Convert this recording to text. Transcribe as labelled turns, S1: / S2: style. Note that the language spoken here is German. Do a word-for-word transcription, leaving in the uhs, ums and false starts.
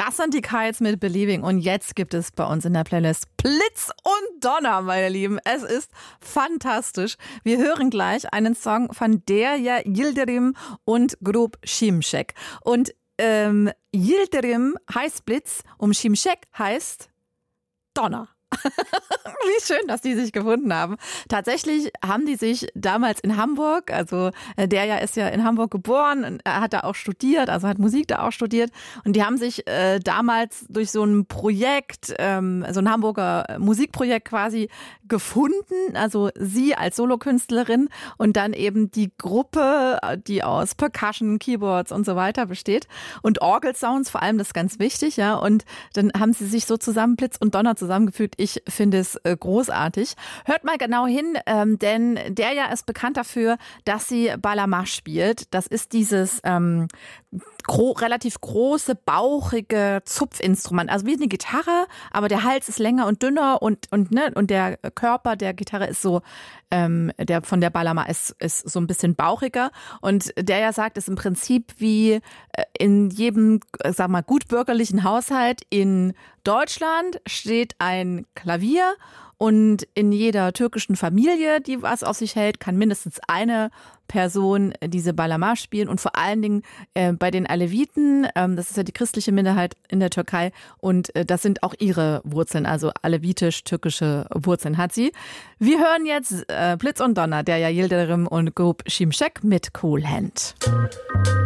S1: Das sind die Kites mit Believing. Und jetzt gibt es bei uns in der Playlist Blitz und Donner, meine Lieben. Es ist fantastisch. Wir hören gleich einen Song von Derya Yildirim und Grup Şimşek. Und ähm, Yildirim heißt Blitz und Şimşek heißt Donner. Wie schön, dass die sich gefunden haben. Tatsächlich haben die sich damals in Hamburg, also der ja ist ja in Hamburg geboren, er hat da auch studiert, also hat Musik da auch studiert und die haben sich äh, damals durch so ein Projekt, ähm, so ein Hamburger Musikprojekt quasi gefunden, also sie als Solokünstlerin und dann eben die Gruppe, die aus Percussion, Keyboards und so weiter besteht und Orgelsounds vor allem, das ist ganz wichtig, ja, und dann haben sie sich so zusammen Blitz und Donner zusammengefügt. Ich finde es äh, großartig. Hört mal genau hin, ähm, denn Derya ist bekannt dafür, dass sie Bağlama spielt. Das ist dieses ähm, gro- relativ große, bauchige Zupfinstrument. Also wie eine Gitarre, aber der Hals ist länger und dünner und, und, ne, und der Körper der Gitarre ist so, ähm, der von der Bağlama ist, ist so ein bisschen bauchiger. Und Derya sagt, es ist im Prinzip wie äh, in jedem, sag mal, gut bürgerlichen Haushalt in Deutschland steht ein Klavier und in jeder türkischen Familie, die was auf sich hält, kann mindestens eine Person diese Bağlama spielen und vor allen Dingen äh, bei den Aleviten, ähm, das ist ja die christliche Minderheit in der Türkei und äh, das sind auch ihre Wurzeln, also alevitisch-türkische Wurzeln hat sie. Wir hören jetzt äh, Blitz und Donner, Derya Yildirim und Grup Şimşek mit Cool Hand.